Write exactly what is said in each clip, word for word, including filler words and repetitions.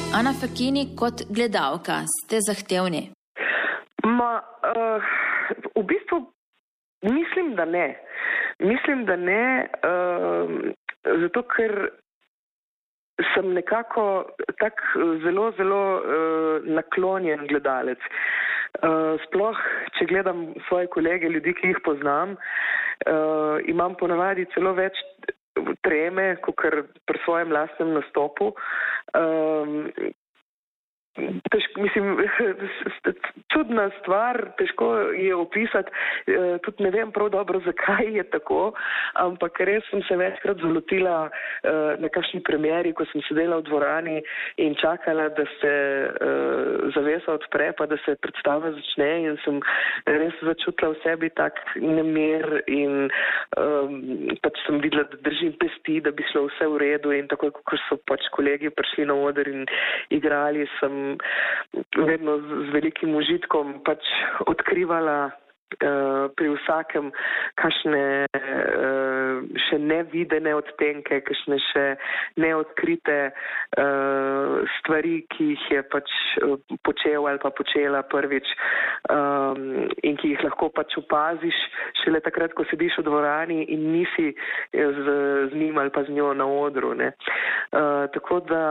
Ana Fakini, kot gledalka, ste zahtevni? Ma, uh, v bistvu mislim, da ne. Mislim, da ne, uh, zato ker sem nekako tak zelo, zelo uh, naklonjen gledalec. Uh, sploh, če gledam svoje kolege, ljudi, ki jih poznam, uh, imam ponavadi celo več treme, kakor pri svojem lastnem nastopu. Um, Težko, mislim, čudna stvar, težko je opisati, tudi ne vem prav dobro, zakaj je tako, ampak res sem se večkrat zalotila na kakšni premieri, ko sem sedela v dvorani in čakala, da se zavesa odpre, pa da se predstava začne, in sem res začutila v sebi tak nemir in um, pač sem videla, da držim pesti, da bi šlo vse v redu, in tako, ko so pač kolegi prišli na oder in igrali, sem vedno z velikim užitkom pač odkrivala uh, pri vsakem kakšne uh, še nevidene odtenke, kakšne še neodkrite uh, stvari, ki jih je pač počel ali pa počela prvič um, in ki jih lahko pač opaziš šele takrat, ko sediš v dvorani in nisi z, z njim ali pa z njo na odru, ne. Uh, tako da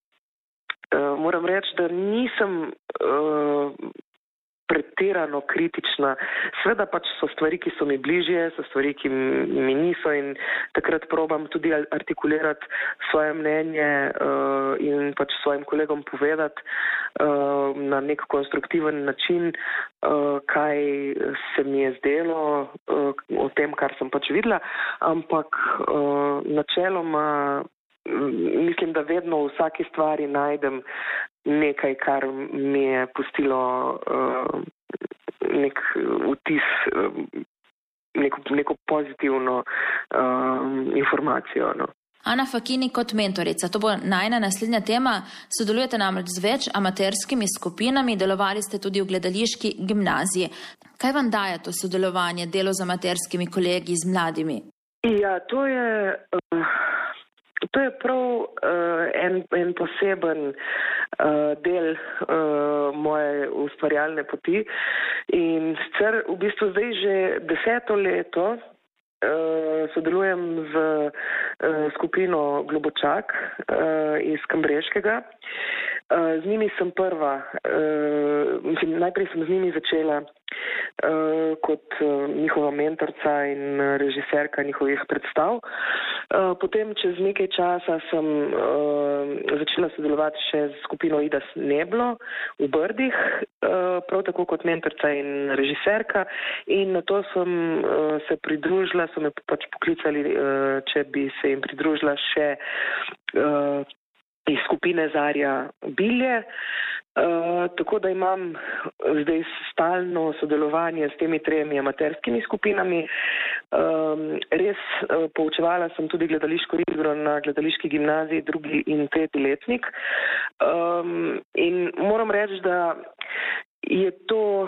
Uh, moram reči, da nisem uh, pretirano kritična. Sveda pač so stvari, ki so mi bližje, so stvari, ki mi niso, in takrat probam tudi artikulirati svoje mnenje uh, in pač svojim kolegom povedati uh, na nek konstruktiven način, uh, kaj se mi je zdelo uh, o tem, kar sem pač videla, ampak uh, načeloma mislim, da vedno v vsaki stvari najdem nekaj, kar mi je pustilo uh, nek vtis, uh, neko, neko pozitivno uh, informacijo. No. Ana Fakini, kot mentorica, to bo najna naslednja tema, sodelujete namreč z več amaterskimi skupinami, delovali ste tudi v gledališki gimnaziji. Kaj vam daje to sodelovanje, delo z amaterskimi kolegi, z mladimi? Ja, to je... Uh... To je prav uh, en, en poseben uh, del uh, moje ustvarjalne poti, in sicer v bistvu zdaj že deseto leto uh, sodelujem z uh, skupino Globočak uh, iz Kambreškega. Uh, z njimi sem prva, uh, najprej sem z njimi začela uh, kot uh, njihova mentorca in režiserka njihovih predstav. Uh, potem čez nekaj časa sem uh, začela sodelovati še z skupino Ida Sneblo v Brdih, uh, prav tako kot mentorca in režiserka, in na to sem uh, se pridružila, so me pač poklicali, uh, če bi se jim pridružila še uh, iz skupine Zarja Bilje, uh, tako da imam zdaj stalno sodelovanje s temi tremi amaterskimi skupinami. Um, res uh, poučevala sem tudi gledališko igro na gledališki gimnaziji drugi in tretji letnik. Um, in moram reči, da je to,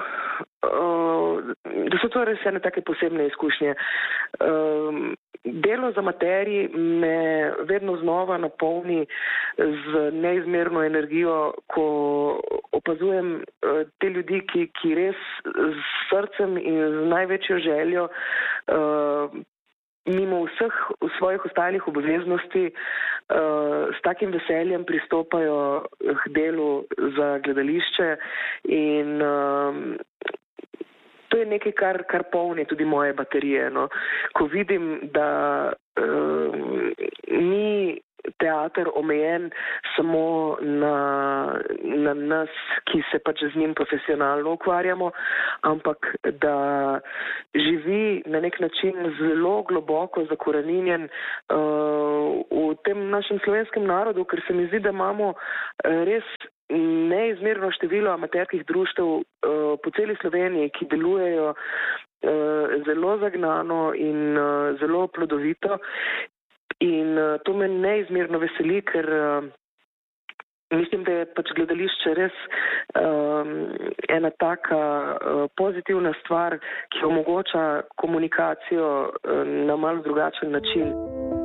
uh, da so to res ene take posebne izkušnje. Um, Delo z amaterji me vedno znova napolni z neizmerno energijo, ko opazujem te ljudi, ki, ki res s srcem in z največjo željo uh, mimo vseh svojih ostalih obveznosti uh, s takim veseljem pristopajo k delu za gledališče, in uh, to je nekaj, kar, kar polni tudi moje baterije. No. Ko vidim, da um, ni teater omejen samo na, na nas, ki se pač z njim profesionalno ukvarjamo, ampak da živi na nek način zelo globoko zakoreninjen uh, v tem našem slovenskem narodu, ker se mi zdi, da imamo res neizmerno število amaterskih društev uh, po celi Sloveniji, ki delujejo uh, zelo zagnano in uh, zelo plodovito, in uh, to me neizmerno veseli, ker uh, mislim, da je pač gledališče res um, ena taka uh, pozitivna stvar, ki omogoča komunikacijo uh, na malo drugačen način.